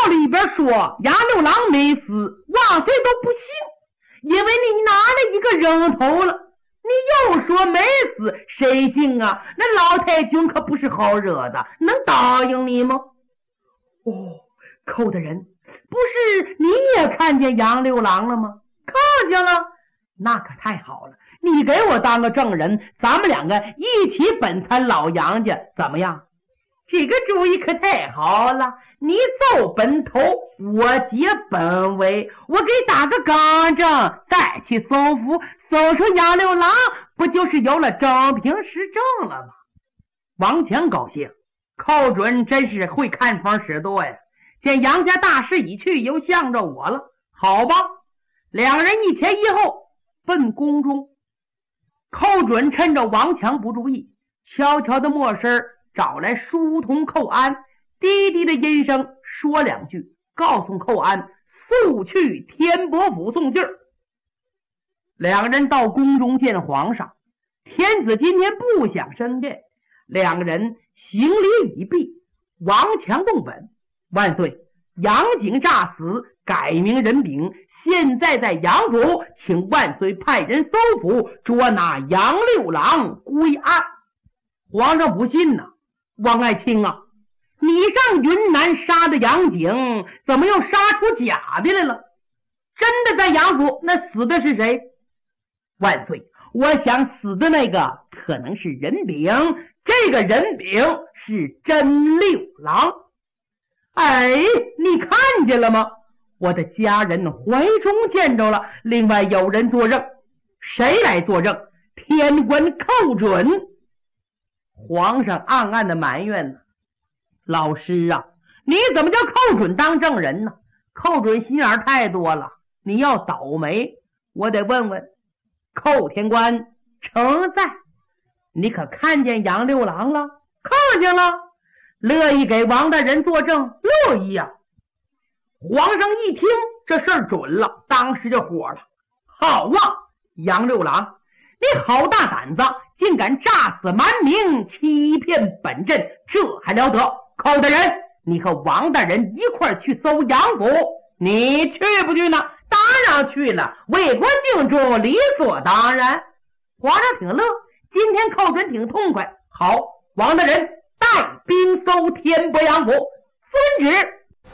里边说杨六郎没死，万岁都不信，因为你拿了一个人头了。你又说没死，谁信啊？那老太君可不是好惹的，能答应你吗？哦，寇大人，不是你也看见杨六郎了吗？看见了，那可太好了，你给我当个证人，咱们两个一起本参老杨家，怎么样？这个主意可太好了，你奏本头，我接本尾，我给打个纲证，再去搜府搜出杨六郎，不就是有了正平实证了吗？王强高兴，寇准真是会看风使舵呀，见杨家大势已去，又向着我了。好吧，两人一前一后奔宫中。寇准趁着王强不注意，悄悄的没身找来书童寇安，低低的音声说两句，告诉寇安速去天伯府送信儿。两人到宫中见皇上，天子今天不想升殿，两人行礼已毕。王强动本：万岁，杨景诈死，改名人丙，现在在杨府，请万岁派人搜府，捉拿杨六郎归案。皇上不信呐，王爱卿啊，你上云南杀的杨景，怎么又杀出假的来了？真的在杨府，那死的是谁？万岁，我想死的那个可能是人丙，这个人丙是真六郎。哎，你看见了吗？我的家人怀中见着了，另外有人作证。谁来作证？天官寇准。皇上暗暗的埋怨呢，老师啊，你怎么叫寇准当证人呢？寇准心眼太多了，你要倒霉。我得问问寇天官诚在，你可看见杨六郎了？看见了，乐意给王大人作证？乐意啊。皇上一听这事儿准了，当时就火了。好啊，杨六郎，你好大胆子，竟敢诈死蛮民，欺骗本镇，这还了得？寇大人，你和王大人一块去搜杨府，你去不去呢？当然去了，为国敬重，理所当然。皇上挺乐，今天寇准挺痛快。好，王大人带兵搜天伯杨府，遵旨。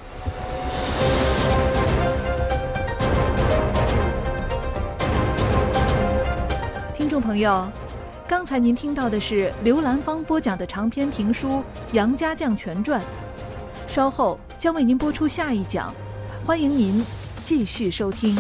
听众朋友，刚才您听到的是刘兰芳播讲的长篇评书《杨家将全传》，稍后将为您播出下一讲，欢迎您继续收听。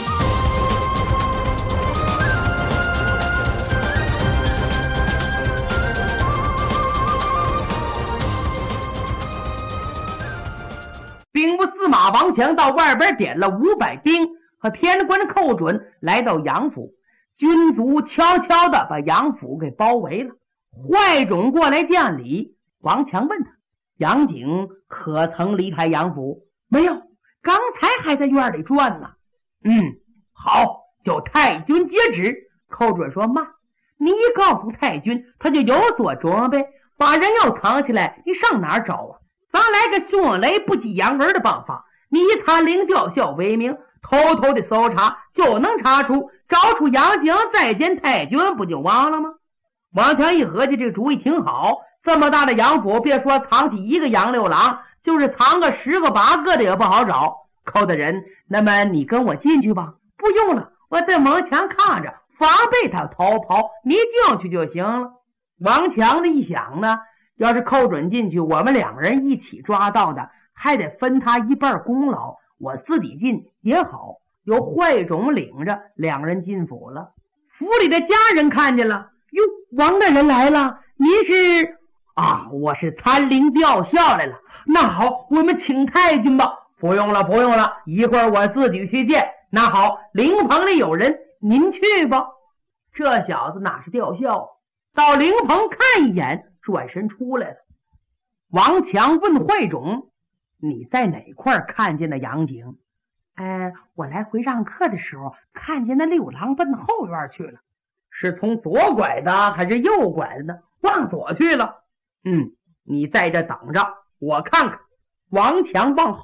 兵部司马王强到外边点了500兵，和天官寇准来到杨府。军卒悄悄地把杨府给包围了。坏种过来见礼，王强问他：杨景可曾离开杨府？没有，刚才还在院里转呢。好，就太君接旨。寇准说：慢，你一告诉太君，他就有所准备，把人要藏起来，你上哪儿找啊？咱来个迅雷不及掩耳的办法，你以残灵吊孝为名，偷偷的搜查，就能查出，找出杨景，再见太君，不就完了吗？王强一合计，这个主意挺好，这么大的杨府，别说藏起一个杨六郎，就是藏个10个8个的也不好找。寇大人，那么你跟我进去吧。不用了，我在门前看着，防备他逃跑，你进去就行了。王强的一想呢，要是寇准进去，我们2人一起抓到的，还得分他一半功劳，我自己进也好，由坏种领着，2人进府了。府里的家人看见了，哟，王大人来了，您是？啊，我是残灵吊孝来了。那好，我们请太君吧。不用了，不用了，一会儿我自己去见。那好，灵棚里有人，您去吧。这小子哪是吊孝？到灵棚看一眼，转身出来了。王强问坏种：你在哪块看见的杨景？我来回让客的时候，看见那六郎奔后院去了。是从左拐的还是右拐的呢？往左去了。你在这等着，我看看。王强往